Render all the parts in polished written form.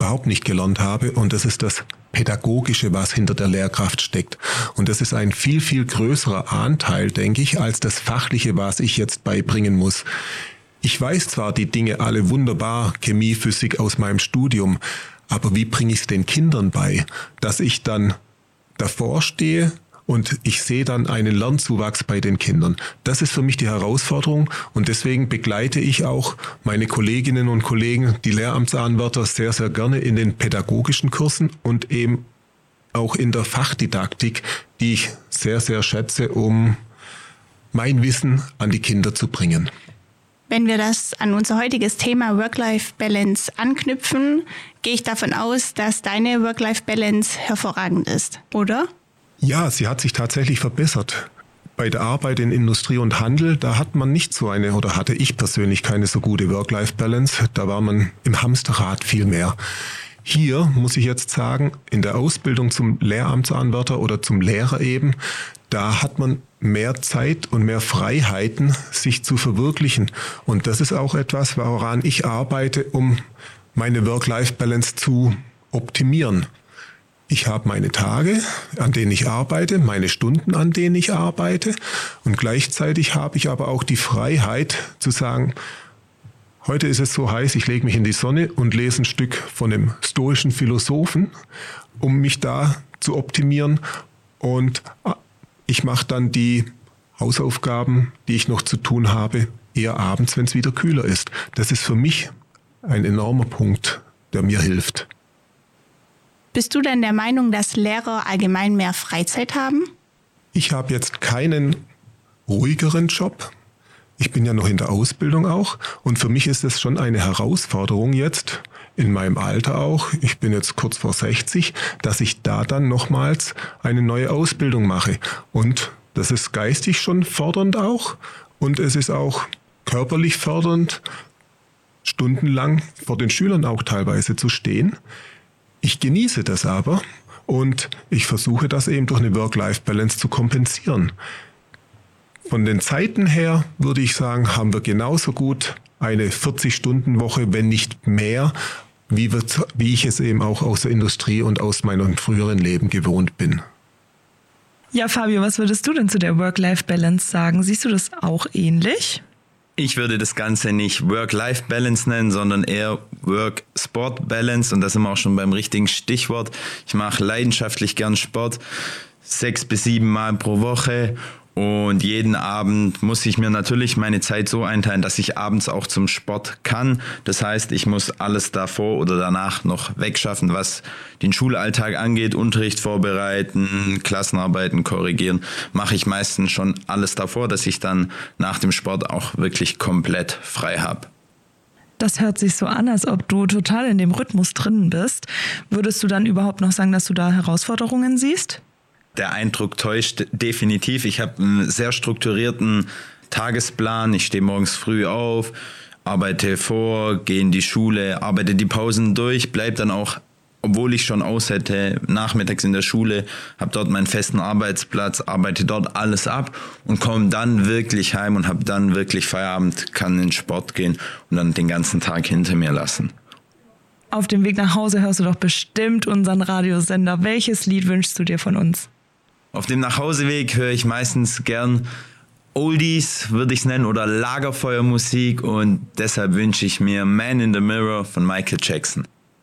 überhaupt nicht gelernt habe, und das ist das Pädagogische, was hinter der Lehrkraft steckt. Und das ist ein viel, viel größerer Anteil, denke ich, als das Fachliche, was ich jetzt beibringen muss. Ich weiß zwar die Dinge alle wunderbar, Chemie, Physik aus meinem Studium, aber wie bringe ich es den Kindern bei, dass ich dann davor stehe und ich sehe dann einen Lernzuwachs bei den Kindern. Das ist für mich die Herausforderung, und deswegen begleite ich auch meine Kolleginnen und Kollegen, die Lehramtsanwärter, sehr, sehr gerne in den pädagogischen Kursen und eben auch in der Fachdidaktik, die ich sehr, sehr schätze, um mein Wissen an die Kinder zu bringen. Wenn wir das an unser heutiges Thema Work-Life-Balance anknüpfen, gehe ich davon aus, dass deine Work-Life-Balance hervorragend ist, oder? Ja, sie hat sich tatsächlich verbessert. Bei der Arbeit in Industrie und Handel, da hat man nicht so eine, oder hatte ich persönlich keine so gute Work-Life-Balance. Da war man im Hamsterrad viel mehr. Hier muss ich jetzt sagen, in der Ausbildung zum Lehramtsanwärter oder zum Lehrer eben, da hat man mehr Zeit und mehr Freiheiten, sich zu verwirklichen. Und das ist auch etwas, woran ich arbeite, um meine Work-Life-Balance zu optimieren. Ich habe meine Tage, an denen ich arbeite, meine Stunden, an denen ich arbeite, und gleichzeitig habe ich aber auch die Freiheit zu sagen, heute ist es so heiß, ich lege mich in die Sonne und lese ein Stück von einem stoischen Philosophen, um mich da zu optimieren, und ich mache dann die Hausaufgaben, die ich noch zu tun habe, eher abends, wenn es wieder kühler ist. Das ist für mich ein enormer Punkt, der mir hilft. Bist du denn der Meinung, dass Lehrer allgemein mehr Freizeit haben? Ich habe jetzt keinen ruhigeren Job. Ich bin ja noch in der Ausbildung auch, und für mich ist es schon eine Herausforderung jetzt, in meinem Alter auch, ich bin jetzt kurz vor 60, dass ich da dann nochmals eine neue Ausbildung mache. Und das ist geistig schon fordernd auch, und es ist auch körperlich fördernd, stundenlang vor den Schülern auch teilweise zu stehen. Ich genieße das aber, und ich versuche das eben durch eine Work-Life-Balance zu kompensieren. Von den Zeiten her würde ich sagen, haben wir genauso gut eine 40-Stunden-Woche, wenn nicht mehr, wie ich es eben auch aus der Industrie und aus meinem früheren Leben gewohnt bin. Ja, Fabio, was würdest du denn zu der Work-Life-Balance sagen? Siehst du das auch ähnlich? Ich würde das Ganze nicht Work-Life-Balance nennen, sondern eher Work-Sport-Balance. Und da sind wir auch schon beim richtigen Stichwort. Ich mache leidenschaftlich gern Sport, 6 bis 7 Mal pro Woche. Und jeden Abend muss ich mir natürlich meine Zeit so einteilen, dass ich abends auch zum Sport kann. Das heißt, ich muss alles davor oder danach noch wegschaffen, was den Schulalltag angeht, Unterricht vorbereiten, Klassenarbeiten korrigieren. Mache ich meistens schon alles davor, dass ich dann nach dem Sport auch wirklich komplett frei habe. Das hört sich so an, als ob du total in dem Rhythmus drin bist. Würdest du dann überhaupt noch sagen, dass du da Herausforderungen siehst? Der Eindruck täuscht definitiv. Ich habe einen sehr strukturierten Tagesplan. Ich stehe morgens früh auf, arbeite vor, gehe in die Schule, arbeite die Pausen durch, bleibe dann auch, obwohl ich schon aus hätte, nachmittags in der Schule, habe dort meinen festen Arbeitsplatz, arbeite dort alles ab und komme dann wirklich heim und habe dann wirklich Feierabend, kann in den Sport gehen und dann den ganzen Tag hinter mir lassen. Auf dem Weg nach Hause hörst du doch bestimmt unseren Radiosender. Welches Lied wünschst du dir von uns? Auf dem Nachhauseweg höre ich meistens gern Oldies, würde ich es nennen, oder Lagerfeuermusik, und deshalb wünsche ich mir Man in the Mirror von Michael Jackson.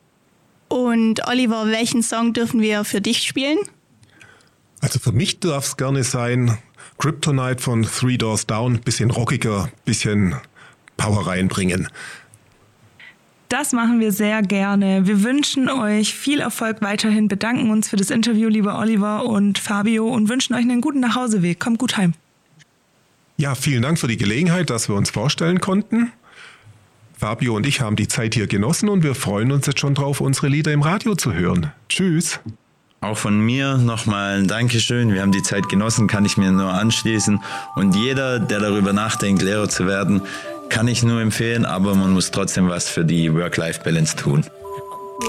Und Oliver, welchen Song dürfen wir für dich spielen? Also für mich darf es gerne sein Kryptonite von Three Doors Down, bisschen rockiger, bisschen Power reinbringen. Das machen wir sehr gerne. Wir wünschen euch viel Erfolg weiterhin, bedanken uns für das Interview, lieber Oliver und Fabio, und wünschen euch einen guten Nachhauseweg. Kommt gut heim. Ja, vielen Dank für die Gelegenheit, dass wir uns vorstellen konnten. Fabio und ich haben die Zeit hier genossen, und wir freuen uns jetzt schon drauf, unsere Lieder im Radio zu hören. Tschüss. Auch von mir nochmal ein Dankeschön. Wir haben die Zeit genossen, kann ich mir nur anschließen. Und jeder, der darüber nachdenkt, Lehrer zu werden, kann ich nur empfehlen, aber man muss trotzdem was für die Work-Life-Balance tun.